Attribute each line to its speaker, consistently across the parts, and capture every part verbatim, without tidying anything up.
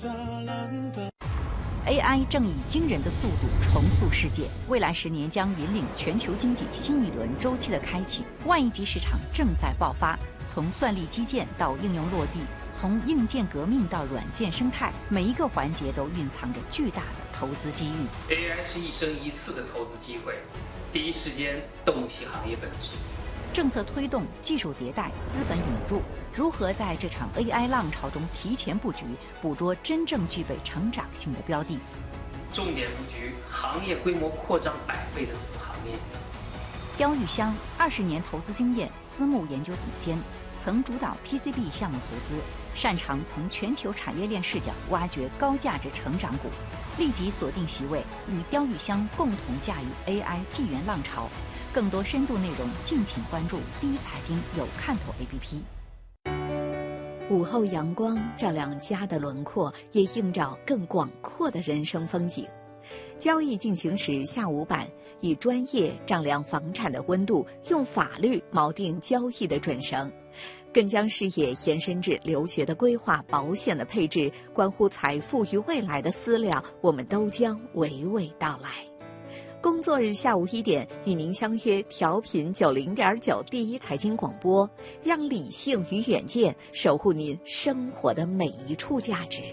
Speaker 1: A I 正以惊人的速度重塑世界，未来十年将引领全球经济新一轮周期的开启。万亿级市场正在爆发，从算力基建到应用落地，从硬件革命到软件生态，每一个环节都蕴藏着巨大的投资机遇。
Speaker 2: A I 是一生一次的投资机会，第一时间洞悉行业本质。
Speaker 1: 政策推动、技术迭代、资本引入，如何在这场 A I 浪潮中提前布局，捕捉真正具备成长性的标的？
Speaker 2: 重点布局行业规模扩张百倍的子行业。
Speaker 1: 刁玉香二十年投资经验，私募研究总监，曾主导 P C B 项目投资，擅长从全球产业链视角挖掘高价值成长股，立即锁定席位，与刁玉香共同驾驭 A I 纪元浪潮。更多深度内容，敬请关注第一财经有看头 A P P。
Speaker 3: 午后阳光照亮家的轮廓，也映照更广阔的人生风景。交易进行时下午版，以专业丈量房产的温度，用法律锚定交易的准绳，更将视野延伸至留学的规划、保险的配置，关乎财富与未来的思量，我们都将娓娓道来。工作日下午一点，与您相约调频九零点九第一财经广播，让理性与远见守护您生活的每一处价值。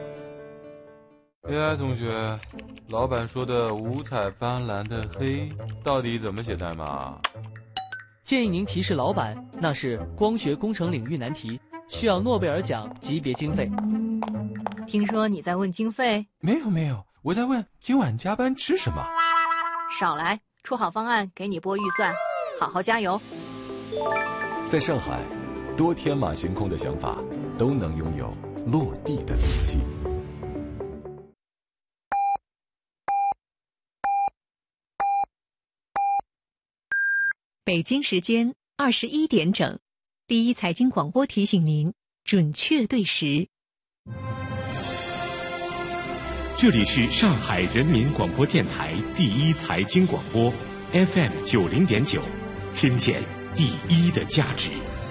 Speaker 4: A I 同学，老板说的五彩斑斓的黑到底怎么写代码？
Speaker 5: 建议您提示老板，那是光学工程领域难题，需要诺贝尔奖级别经费。
Speaker 6: 听说你在问经费？
Speaker 4: 没有没有，我在问今晚加班吃什么。
Speaker 6: 少来，出好方案给你拨预算，好好加油。
Speaker 7: 在上海，多天马行空的想法都能拥有落地的底气。
Speaker 3: 北京时间二十一点整，第一财经广播提醒您准确对时。
Speaker 8: 这里是上海人民广播电台第一财经广播 F M 九零点九，听见第一的价值。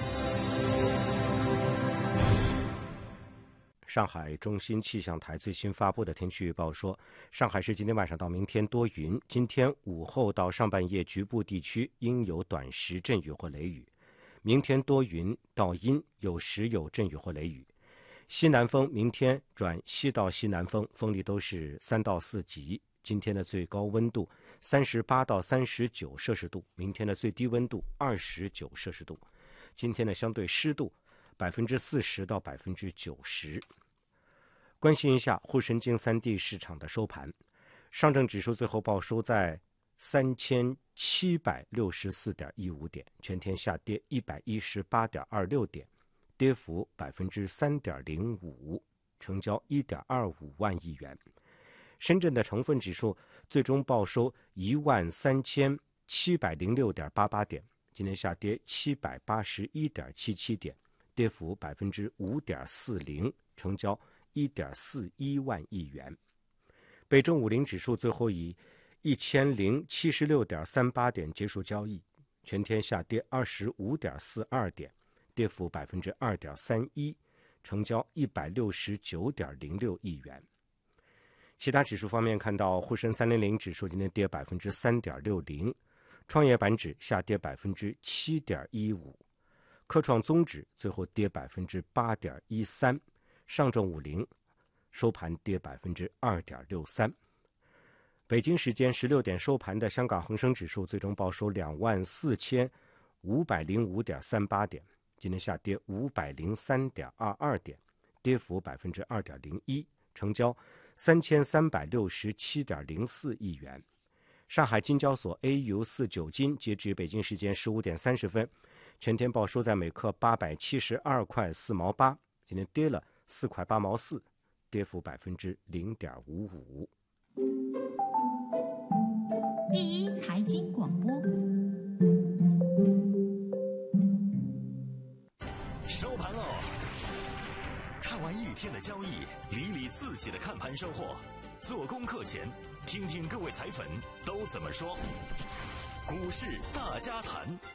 Speaker 9: 上海中心气象台最新发布的天气预报说，上海市今天晚上到明天多云，今天午后到上半夜局部地区应有短时阵雨或雷雨，明天多云到阴，有时有阵雨或雷雨。西南风明天转西到西南风，风力都是三到四级。今天的最高温度三十八到三十九摄氏度，明天的最低温度二十九摄氏度。今天的相对湿度百分之四十到百分之九十。关心一下沪深京三地市场的收盘，上证指数最后报收在三千七百六十四点一五点，全天下跌一百一十八点二六点。跌幅百分之三点零五，成交一点二五万亿元。深圳的成分指数最终报收一万三千七百零六点八八点，今天下跌七百八十一点七七点，跌幅百分之五点四零，成交一点四一万亿元。北证五零指数最后以一千零七十六点三八点结束交易，全天下跌二十五点四二点。跌幅百分之二点三一，成交一百六十九点零六亿元。其他指数方面，看到沪深三零零指数今天跌百分之三点六零，创业板指下跌百分之七点一五，科创综指最后跌百分之八点一三，上证五零收盘跌百分之二点六三。北京时间十六点收盘的香港恒生指数最终报收两万四千五百零五点三八点。今天下跌五百零三点二二点，跌幅百分之二点零一，成交三千三百六十七点零四亿元。上海金交所 A 五四九金截至北京时间十五点三十分，全天报收在每克八百七十二块四毛八，今天跌了四块八毛四，跌幅百分之零点五五。
Speaker 3: 第一财经广播。
Speaker 10: 收盘喽！看完一天的交易，理理自己的看盘收获。做功课前，听听各位财粉都怎么说。股市大家谈。